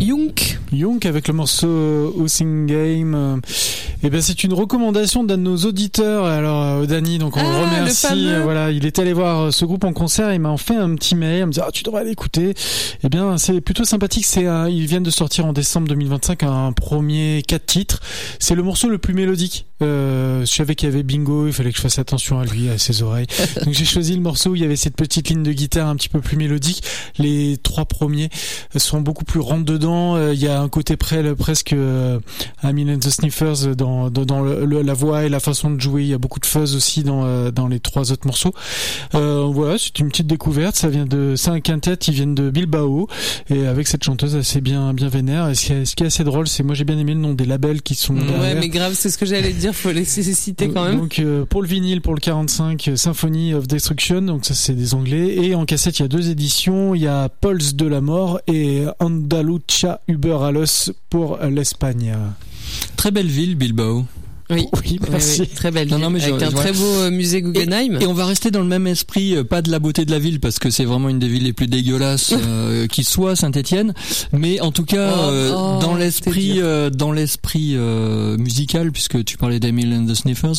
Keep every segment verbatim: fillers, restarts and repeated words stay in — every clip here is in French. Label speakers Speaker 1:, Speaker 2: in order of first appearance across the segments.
Speaker 1: Yunk.
Speaker 2: Yunk avec le morceau Housing Game. Et ben c'est une recommandation d'un de nos auditeurs. Alors Dany, donc on
Speaker 1: ah,
Speaker 2: le remercie.
Speaker 1: Le
Speaker 2: voilà, il est allé voir ce groupe en concert. Il m'a fait un petit mail. Il me dit ah tu devrais l'écouter. Eh bien c'est plutôt sympathique. C'est un, ils viennent de sortir en décembre deux mille vingt-cinq un premier quatre titres. C'est le morceau le plus mélodique. Euh, je savais qu'il y avait Bingo. Il fallait que je fasse attention à lui, à ses oreilles. Donc j'ai choisi le morceau où il y avait cette petite ligne de guitare un petit peu plus mélodique. Les trois premiers sont beaucoup plus rentre dedans. Il y a un côté près, presque euh, Amil and the Sniffers dans, dans, dans le, le, la voix et la façon de jouer. Il y a beaucoup de fuzz aussi dans, euh, dans les trois autres morceaux. Euh, voilà, c'est une petite découverte. Ça vient de, c'est un quintet. Ils viennent de Bilbao et avec cette chanteuse assez bien, bien vénère. Et ce qui est, ce qui est assez drôle, c'est moi j'ai bien aimé le nom des labels qui sont.
Speaker 1: Ouais,
Speaker 2: derrière.
Speaker 1: mais grave, c'est ce que j'allais te dire. Faut les citer quand même.
Speaker 2: Donc euh, pour le vinyle, pour le quarante-cinq, Symphony of Destruction. Donc ça c'est des Anglais. Et en cassette, il y a deux éditions. Il y a Pulse de la mort et Andalucía Uber a los pour l'Espagne.
Speaker 3: Très belle ville, Bilbao.
Speaker 1: Oui,
Speaker 2: oui, merci.
Speaker 1: Oui, oui, très belle
Speaker 3: non,
Speaker 1: ville,
Speaker 3: non, mais
Speaker 1: avec
Speaker 3: je,
Speaker 1: un
Speaker 3: je
Speaker 1: très beau euh, musée Guggenheim.
Speaker 3: Et, et on va rester dans le même esprit, euh, pas de la beauté de la ville, parce que c'est vraiment une des villes les plus dégueulasses euh, qui soit, Saint-Étienne. Mais en tout cas,
Speaker 1: oh,
Speaker 3: euh,
Speaker 1: oh,
Speaker 3: dans l'esprit, euh, dans l'esprit euh, musical, puisque tu parlais d'Amil and the Sniffers,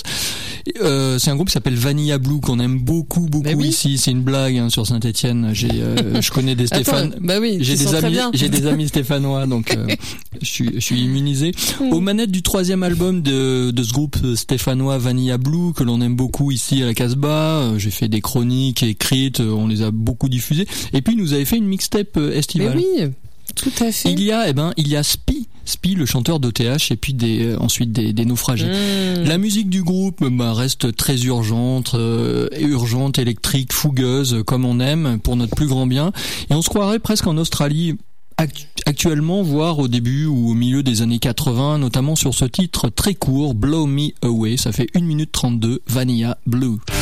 Speaker 3: euh, c'est un groupe qui s'appelle Vanilla Blue qu'on aime beaucoup, beaucoup oui. ici. C'est une blague hein, sur Saint-Étienne. J'ai, euh, je connais des Stéphane.
Speaker 1: Bah oui,
Speaker 3: j'ai des amis, j'ai des amis stéphanois, donc euh, je suis, je suis immunisé. Mm. Aux manettes du troisième album de, de ce groupe stéphanois Vanilla Blue que l'on aime beaucoup ici à la Casbah, j'ai fait des chroniques écrites, on les a beaucoup diffusées. Et puis il nous avait fait une mixtape estivale.
Speaker 1: Mais oui, tout à fait.
Speaker 3: Il y a, eh ben, il y a Spi. Spi, le chanteur d'O T H, et puis des, euh, ensuite des, des naufragés. Mmh. La musique du groupe bah, reste très urgente, euh, urgente, électrique, fougueuse, comme on aime, pour notre plus grand bien. Et on se croirait presque en Australie actuellement, voire au début ou au milieu des années quatre-vingts, notamment sur ce titre très court, Blow Me Away. Ça fait une minute trente-deux, Vanilla Blue.